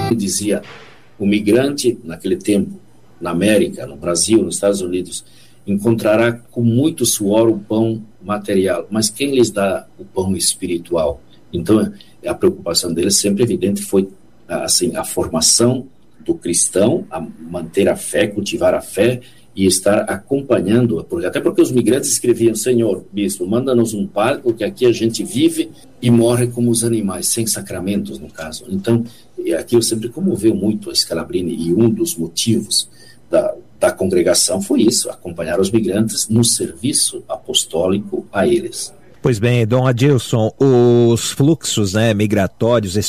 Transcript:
Dizia, o migrante, naquele tempo, na América, no Brasil, nos Estados Unidos, encontrará com muito suor o pão material, mas quem lhes dá o pão espiritual? Então, a preocupação deles sempre evidente foi assim, a formação do cristão, a manter a fé, cultivar a fé e estar acompanhando, até porque os migrantes escreviam: Senhor, bispo, manda-nos um padre, porque aqui a gente vive e morre como os animais, sem sacramentos, no caso. Então, aquilo sempre comoveu muito a Scalabrini, e um dos motivos da congregação foi isso, acompanhar os migrantes no serviço apostólico a eles. Pois bem, Dom Adilson, os fluxos migratórios,